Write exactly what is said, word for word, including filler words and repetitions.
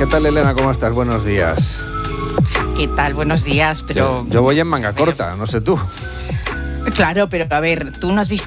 ¿Qué tal, Elena? ¿Cómo estás? Buenos días. ¿Qué tal? Buenos días, pero... Yo, yo voy en manga corta, no sé tú. Claro, pero a ver, tú no has visto